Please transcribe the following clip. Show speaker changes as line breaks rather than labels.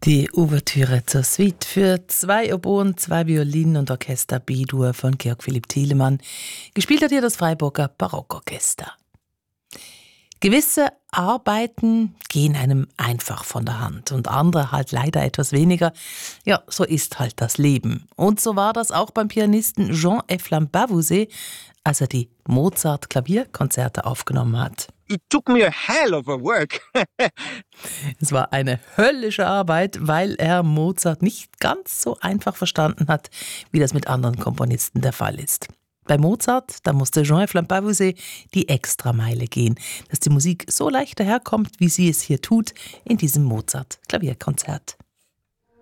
Die Ouvertüre zur Suite für 2 Oboen, 2 Violinen und Orchester B-Dur von Georg Philipp Thielemann. Gespielt hat hier das Freiburger Barockorchester. Gewisse Arbeiten gehen einem einfach von der Hand und andere halt leider etwas weniger. Ja, so ist halt das Leben. Und so war das auch beim Pianisten Jean-Eflain Bavouzet, als er die Mozart-Klavierkonzerte aufgenommen hat.
It took me a hell of a work.
Es war eine höllische Arbeit, weil er Mozart nicht ganz so einfach verstanden hat, wie das mit anderen Komponisten der Fall ist. Bei Mozart, da musste Jean-Eflain Bavouzet die Extrameile gehen, dass die Musik so leicht daherkommt, wie sie es hier tut in diesem Mozart-Klavierkonzert.